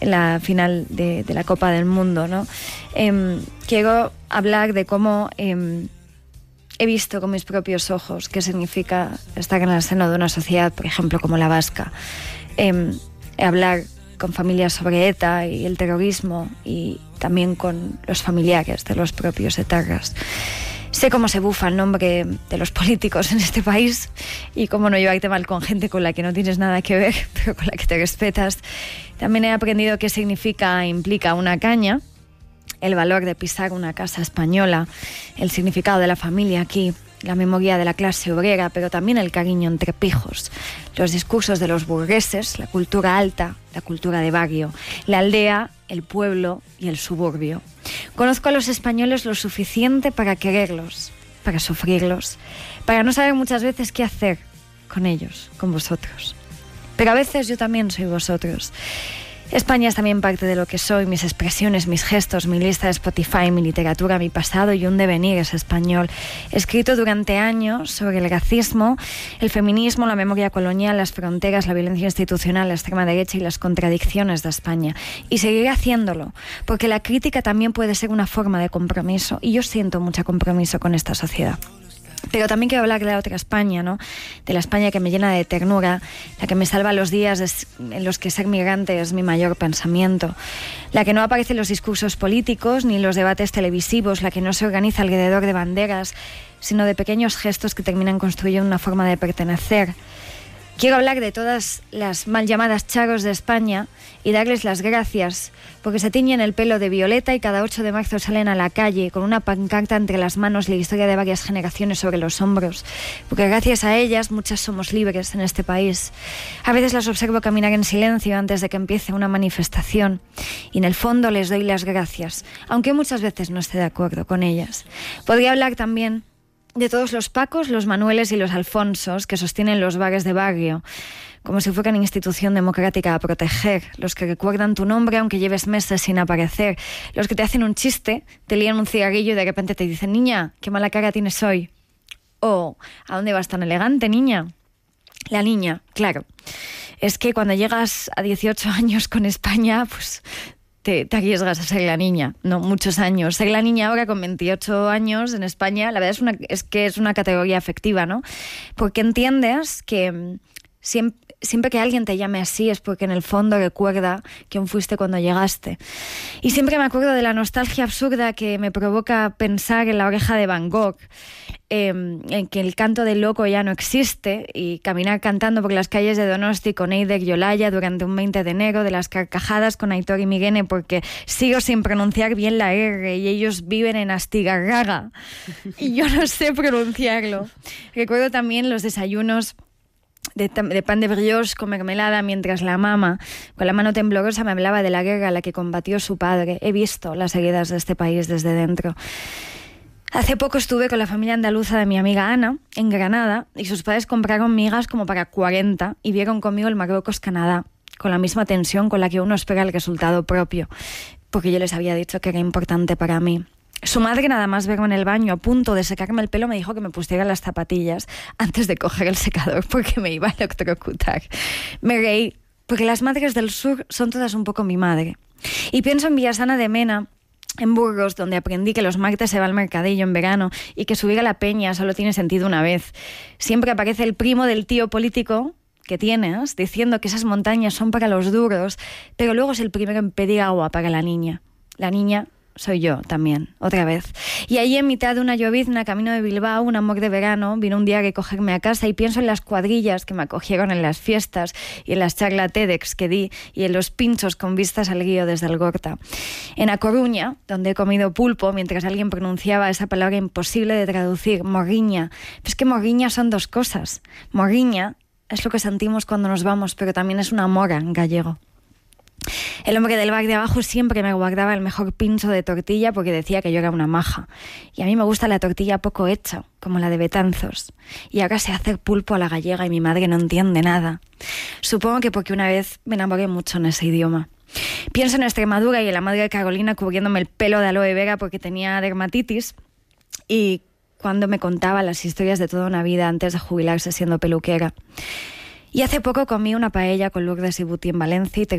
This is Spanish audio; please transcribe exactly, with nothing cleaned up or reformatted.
en la final de, de la Copa del Mundo, ¿no? Eh, quiero hablar de cómo eh, he visto con mis propios ojos qué significa estar en el seno de una sociedad, por ejemplo, como la vasca. Eh, hablar con familias sobre ETA y el terrorismo y también con los familiares de los propios etarras. Sé cómo se bufa el nombre de los políticos en este país y cómo no llevarte mal con gente con la que no tienes nada que ver, pero con la que te respetas. También he aprendido qué significa, implica una caña, el valor de pisar una casa española, el significado de la familia aquí, la memoria de la clase obrera, pero también el cariño entre pijos, los discursos de los burgueses, la cultura alta, la cultura de barrio, la aldea, el pueblo y el suburbio. Conozco a los españoles lo suficiente para quererlos, para sufrirlos, para no saber muchas veces qué hacer con ellos, con vosotros. Pero a veces yo también soy vosotros. España es también parte de lo que soy, mis expresiones, mis gestos, mi lista de Spotify, mi literatura, mi pasado y un devenir es español. He escrito durante años sobre el racismo, el feminismo, la memoria colonial, las fronteras, la violencia institucional, la extrema derecha y las contradicciones de España. Y seguiré haciéndolo, porque la crítica también puede ser una forma de compromiso y yo siento mucho compromiso con esta sociedad. Pero también quiero hablar de la otra España, ¿no? De la España que me llena de ternura, la que me salva los días en los que ser migrante es mi mayor pensamiento, la que no aparece en los discursos políticos ni en los debates televisivos, la que no se organiza alrededor de banderas, sino de pequeños gestos que terminan construyendo una forma de pertenecer. Quiero hablar de todas las mal llamadas chagos de España y darles las gracias porque se tiñen el pelo de violeta y cada ocho de marzo salen a la calle con una pancarta entre las manos y la historia de varias generaciones sobre los hombros, porque gracias a ellas muchas somos libres en este país. A veces las observo caminar en silencio antes de que empiece una manifestación y en el fondo les doy las gracias, aunque muchas veces no esté de acuerdo con ellas. Podría hablar también de todos los Pacos, los Manueles y los Alfonsos que sostienen los bares de barrio, como si fueran institución democrática a proteger, los que recuerdan tu nombre aunque lleves meses sin aparecer, los que te hacen un chiste, te lían un cigarrillo y de repente te dicen: niña, qué mala cara tienes hoy. O, ¿a dónde vas tan elegante, niña? La niña, claro. Es que cuando llegas a dieciocho años con España, pues Te, te arriesgas a ser la niña, no, muchos años. Ser la niña ahora con veintiocho años en España, la verdad es, una, es que es una categoría afectiva, ¿no? Porque entiendes que siempre, siempre que alguien te llame así es porque en el fondo recuerda quién fuiste cuando llegaste. Y siempre me acuerdo de la nostalgia absurda que me provoca pensar en La oreja de Van Gogh, eh, en que el canto del loco ya no existe, y caminar cantando por las calles de Donosti con Eider y Olaya durante un veinte de enero, de las carcajadas con Aitor y Miguene porque sigo sin pronunciar bien la R y ellos viven en Astigarraga y yo no sé pronunciarlo. Recuerdo también los desayunos De, de pan de brioche con mermelada mientras la mamá, con la mano temblorosa, me hablaba de la guerra a la que combatió su padre. He visto las heridas de este país desde dentro. Hace poco estuve con la familia andaluza de mi amiga Ana en Granada y sus padres compraron migas como para cuarenta y vieron conmigo el Marruecos-Canadá con la misma tensión con la que uno espera el resultado propio, porque yo les había dicho que era importante para mí. Su madre, nada más verme en el baño a punto de secarme el pelo, me dijo que me pusiera las zapatillas antes de coger el secador porque me iba a electrocutar. Me reí, porque las madres del sur son todas un poco mi madre. Y pienso en Villasana de Mena, en Burgos, donde aprendí que los martes se va al mercadillo en verano y que subir a la peña solo tiene sentido una vez. Siempre aparece el primo del tío político que tienes diciendo que esas montañas son para los duros, pero luego es el primero en pedir agua para la niña. La niña soy yo también, otra vez. Y allí en mitad de una llovizna, camino de Bilbao, un amor de verano, vino un día a recogerme a casa y pienso en las cuadrillas que me acogieron en las fiestas y en las charlas TEDx que di y en los pinchos con vistas al río desde Algorta. En A Coruña, donde he comido pulpo mientras alguien pronunciaba esa palabra imposible de traducir, morriña. Pues que morriña son dos cosas. Morriña es lo que sentimos cuando nos vamos, pero también es una mora en gallego. El hombre del bar de abajo siempre me guardaba el mejor pincho de tortilla porque decía que yo era una maja. Y a mí me gusta la tortilla poco hecha, como la de Betanzos. Y ahora sé hacer pulpo a la gallega y mi madre no entiende nada. Supongo que porque una vez me enamoré mucho en ese idioma. Pienso en Extremadura y en la madre de Carolina cubriéndome el pelo de aloe vera porque tenía dermatitis y cuando me contaba las historias de toda una vida antes de jubilarse siendo peluquera. Y hace poco comí una paella con Lourdes y Buti en Valencia y